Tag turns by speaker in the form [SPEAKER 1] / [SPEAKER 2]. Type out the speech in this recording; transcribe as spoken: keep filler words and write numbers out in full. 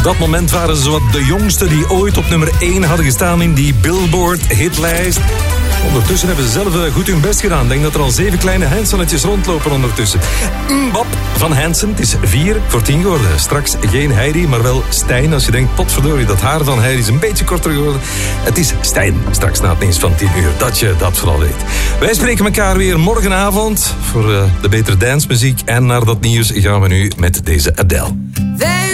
[SPEAKER 1] dat moment waren ze zowat de jongste die ooit op nummer één hadden gestaan in die Billboard-hitlijst. Ondertussen hebben ze zelf goed hun best gedaan. Ik denk dat er al zeven kleine Hansonnetjes rondlopen ondertussen. Mbap van Hansen. Het is vier voor tien geworden. Straks geen Heidi, maar wel Stijn. Als je denkt, potverdorie, dat haar van Heidi is een beetje korter geworden. Het is Stijn. Straks na het nieuws van tien uur. Dat je dat vooral weet. Wij spreken elkaar weer morgenavond voor uh, de betere dancemuziek. En naar dat nieuws gaan we nu met deze Adele.